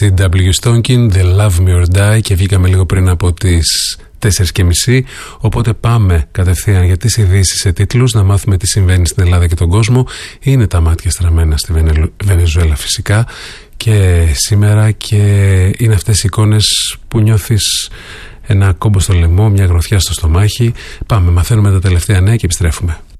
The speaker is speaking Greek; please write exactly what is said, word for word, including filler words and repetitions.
σι ντάμπλιου Stonkin, The Love Me or Die, και βγήκαμε λίγο πριν από τις τέσσερις και μισή. Οπότε πάμε κατευθείαν για τις ειδήσεις σε τίτλους, να μάθουμε τι συμβαίνει στην Ελλάδα και τον κόσμο. Είναι τα μάτια στραμμένα στη Βενεζουέλα φυσικά και σήμερα, και είναι αυτές οι εικόνες που νιώθεις ένα κόμπο στο λαιμό, μια γροθιά στο στομάχι. Πάμε, μαθαίνουμε τα τελευταία νέα και επιστρέφουμε.